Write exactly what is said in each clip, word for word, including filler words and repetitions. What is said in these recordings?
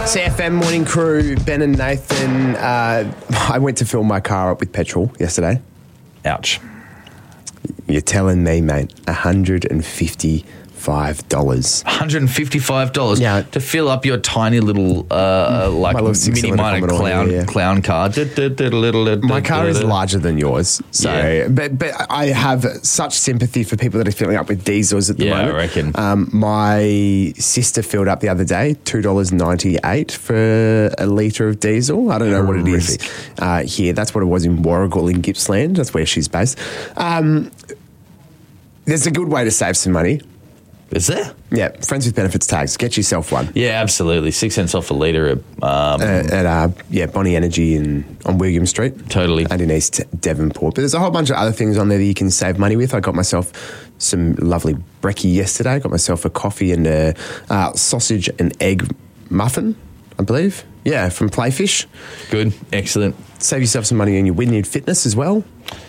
C F M Morning Crew, Ben and Nathan. Uh, I went to fill my car up with petrol yesterday. Ouch. You're telling me, mate, one hundred fifty-five dollars. one hundred fifty-five dollars Yeah. to fill up your tiny little, uh, like, little mini-minor Commodore, clown, yeah, yeah. clown car. My car is larger than yours, so Yeah. but but I have such sympathy for people that are filling up with diesels at the Yeah, I moment. reckon. Um, my sister filled up the other day, two dollars ninety-eight for a litre of diesel. I don't know what it is uh, here. That's what it was in Warragul in Gippsland. That's where she's based. Um, there's a good way to save some money. Is there? Yeah, Friends with Benefits tags. Get yourself one. Yeah, absolutely. Six cents off a litre. Um, Uh, at uh, yeah, Bonnie Energy in, on William Street. Totally. And in East Devonport. But there's a whole bunch of other things on there that you can save money with. I got myself some lovely brekkie yesterday. I got myself a coffee and a uh, sausage and egg muffin, I believe. Yeah, from Playfish. Good. Excellent. Save yourself some money on your Wynyard Fitness as well.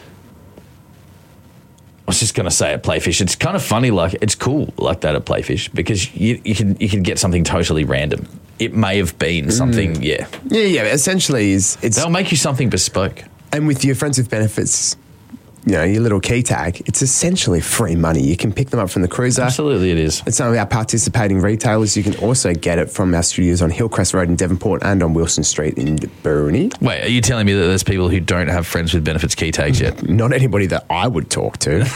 I was just going to say at Playfish, it's kind of funny, like, it's cool like that at Playfish because you, you can you can get something totally random. It may have been something, mm. yeah. Yeah, yeah, essentially is it's they'll make you something bespoke. And with your Friends with Benefits, you know, your little key tag, it's essentially free money. You can pick them up from the cruiser. Absolutely it is. It's some of our participating retailers. You can also get it from our studios on Hillcrest Road in Devonport and on Wilson Street in Burnie. Wait, are you telling me that there's people who don't have Friends with Benefits key tags yet? Not anybody that I would talk to. We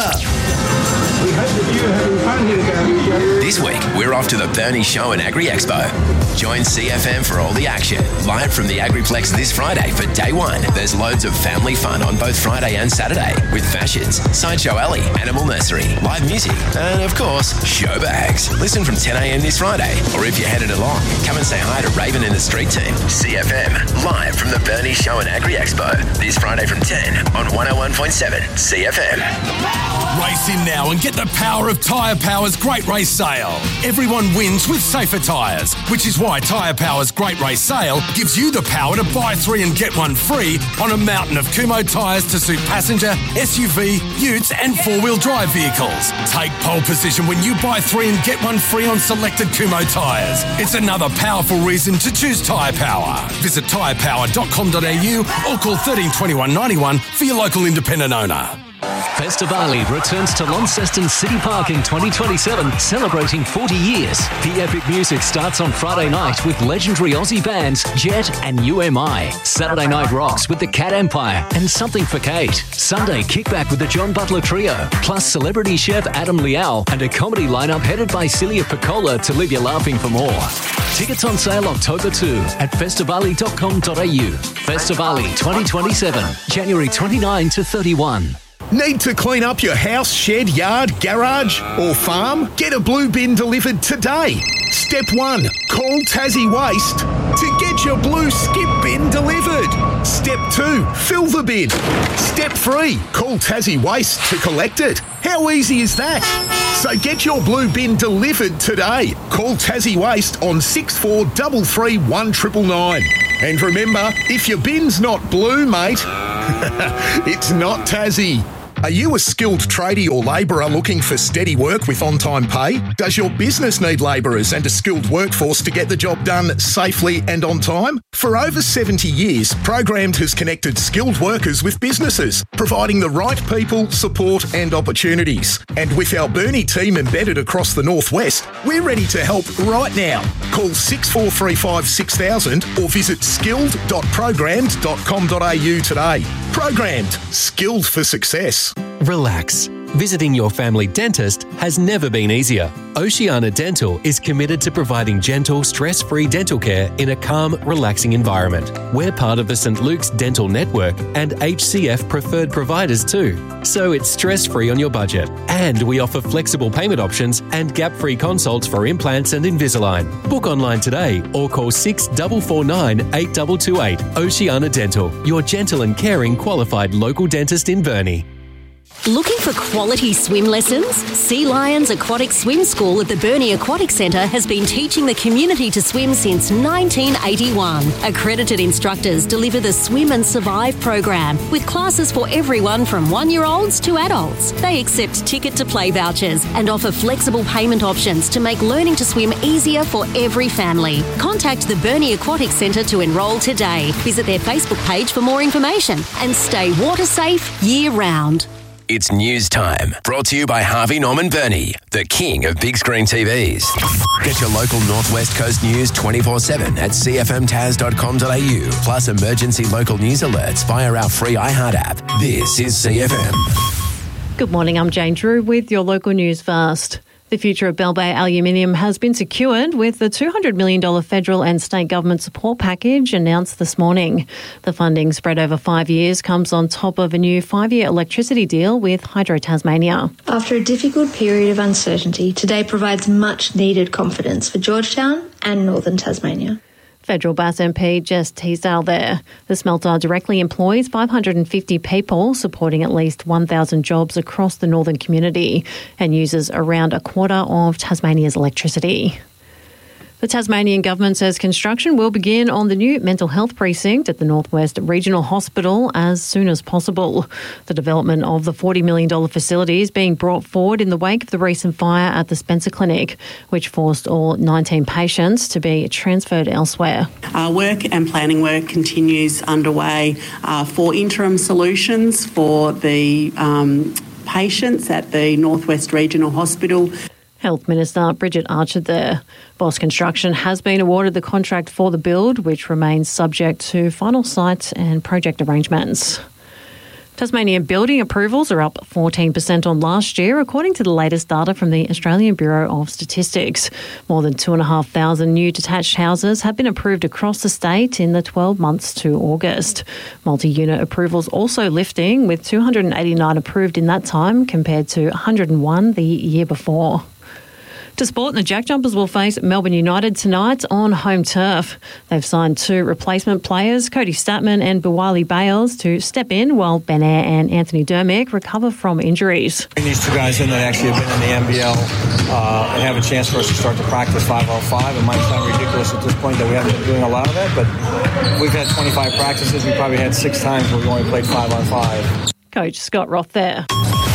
hope that you are having fun here today. This week, we're off to the Burnie Show and Agri Expo. Join C F M for all the action. Live from the Agriplex this Friday for day one. There's loads of family fun on both Friday and Saturday with fashions, Sideshow Alley, Animal Nursery, live music, and of course, show bags. Listen from ten a.m. this Friday, or if you're headed along, come and say hi to Raven and the Street Team. C F M, live from the Burnie Show and Agri Expo this Friday from ten on one oh one point seven C F M. Race in now and get the power of Tyre Power's Great Race Sale. Everyone wins with safer tyres, which is why Tyre Power's Great Race Sale gives you the power to buy three and get one free on a mountain of Kumho tyres to suit passenger, S U V, utes and four-wheel drive vehicles. Take pole position when you buy three and get one free on selected Kumho tyres. It's another powerful reason to choose Tyre Power. Visit tyre power dot com dot a u or call thirteen twenty-one ninety-one for your local independent owner. Festivali returns to Launceston City Park in twenty twenty-seven, celebrating forty years. The epic music starts on Friday night with legendary Aussie bands Jet and U M I. Saturday night rocks with the Cat Empire and Something for Kate. Sunday kickback with the John Butler Trio, plus celebrity chef Adam Liao and a comedy lineup headed by Celia Piccola to leave you laughing for more. Tickets on sale October second at festivali dot com dot a u. Festivali twenty twenty-seven, January twenty-ninth to thirty-first. Need to clean up your house, shed, yard, garage or farm? Get a blue bin delivered today. Step one, call Tassie Waste to get your blue skip bin delivered. Step two, fill the bin. Step three, call Tassie Waste to collect it. How easy is that? So get your blue bin delivered today. Call Tassie Waste on six four three three one nine nine. And remember, if your bin's not blue, mate, it's not Tassie. Are you a skilled tradie or labourer looking for steady work with on-time pay? Does your business need labourers and a skilled workforce to get the job done safely and on time? For over seventy years, Programmed has connected skilled workers with businesses, providing the right people, support and opportunities. And with our Burnie team embedded across the Northwest, we're ready to help right now. Call six four three five six thousand or visit skilled dot programmed dot com dot a u today. Programmed, skilled for success. Relax. Visiting your family dentist has never been easier. Oceania Dental is committed to providing gentle, stress-free dental care in a calm, relaxing environment. We're part of the Saint Luke's Dental Network and H C F preferred providers too, so it's stress-free on your budget. And we offer flexible payment options and gap-free consults for implants and Invisalign. Book online today or call six four four nine eight two two eight. Oceania Dental, your gentle and caring qualified local dentist in Burnie. Looking for quality swim lessons? Sea Lions Aquatic Swim School at the Burnie Aquatic Centre has been teaching the community to swim since nineteen eighty-one. Accredited instructors deliver the Swim and Survive program with classes for everyone from one-year-olds to adults. They accept ticket-to-play vouchers and offer flexible payment options to make learning to swim easier for every family. Contact the Burnie Aquatic Centre to enrol today. Visit their Facebook page for more information and stay water safe year-round. It's news time. Brought to you by Harvey Norman Burnie, the king of big screen T Vs. Get your local Northwest Coast news twenty-four seven at c f m taz dot com dot a u. Plus emergency local news alerts via our free iHeart app. This is C F M. Good morning, I'm Jane Drew with your local news first. The future of Bell Bay Aluminium has been secured with the two hundred million dollars federal and state government support package announced this morning. The funding spread over five years comes on top of a new five-year electricity deal with Hydro Tasmania. After a difficult period of uncertainty, today provides much-needed confidence for Georgetown and Northern Tasmania. Federal Bass M P Jess Teasdale there. The smelter directly employs five hundred fifty people, supporting at least one thousand jobs across the northern community, and uses around a quarter of Tasmania's electricity. The Tasmanian government says construction will begin on the new mental health precinct at the Northwest Regional Hospital as soon as possible. The development of the forty million dollars facility is being brought forward in the wake of the recent fire at the Spencer Clinic, which forced all nineteen patients to be transferred elsewhere. Our work and planning work continues underway uh, for interim solutions for the um, patients at the Northwest Regional Hospital. Health Minister Bridget Archer there. Boss Construction has been awarded the contract for the build, which remains subject to final site and project arrangements. Tasmanian building approvals are up fourteen percent on last year, according to the latest data from the Australian Bureau of Statistics. More than two thousand five hundred new detached houses have been approved across the state in the twelve months to August. Multi-unit approvals also lifting, with two hundred eighty-nine approved in that time compared to one hundred one the year before. To sport, the Jack Jumpers will face Melbourne United tonight on home turf. They've signed two replacement players, Cody Statman and Buwali Bales, to step in while Ben Ayre and Anthony Dermick recover from injuries. These two guys in that actually have been in the N B L uh, and have a chance for us to start to practice five on five. It might sound ridiculous at this point that we haven't been doing a lot of it, but we've had twenty-five practices. We probably had six times where we only played five on five. Coach Scott Roth there.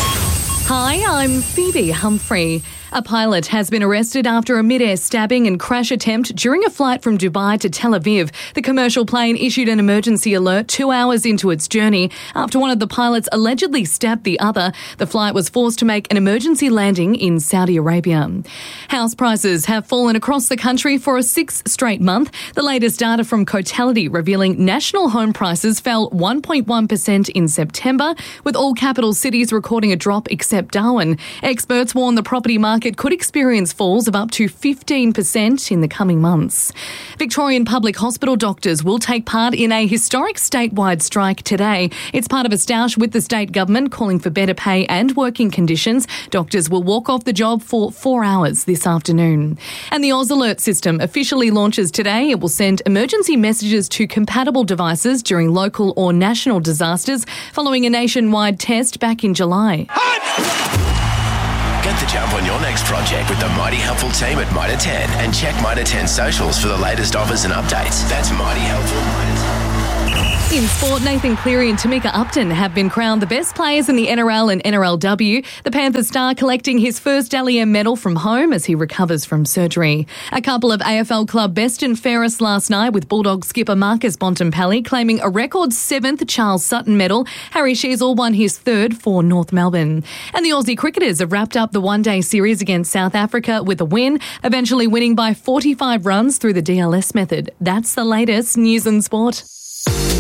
Hi, I'm Phoebe Humphrey. A pilot has been arrested after a mid-air stabbing and crash attempt during a flight from Dubai to Tel Aviv. The commercial plane issued an emergency alert two hours into its journey after one of the pilots allegedly stabbed the other. The flight was forced to make an emergency landing in Saudi Arabia. House prices have fallen across the country for a sixth straight month. The latest data from Cotality revealing national home prices fell one point one percent in September, with all capital cities recording a drop except Darwin. Experts warn the property market could experience falls of up to fifteen percent in the coming months. Victorian public hospital doctors will take part in a historic statewide strike today. It's part of a stoush with the state government calling for better pay and working conditions. Doctors will walk off the job for four hours this afternoon. And the Oz Alert system officially launches today. It will send emergency messages to compatible devices during local or national disasters following a nationwide test back in July. Get the jump on your next project with the Mighty Helpful team at Mitre ten and check Mitre ten socials for the latest offers and updates. That's Mighty Helpful. In sport, Nathan Cleary and Tamika Upton have been crowned the best players in the N R L and N R L W. The Panthers star collecting his first Dally M medal from home as he recovers from surgery. A couple of A F L club best and fairest last night, with Bulldog skipper Marcus Bontempelli claiming a record seventh Charles Sutton medal. Harry Sheezel won his third for North Melbourne. And the Aussie cricketers have wrapped up the one-day series against South Africa with a win, eventually winning by forty-five runs through the D L S method. That's the latest news and sport.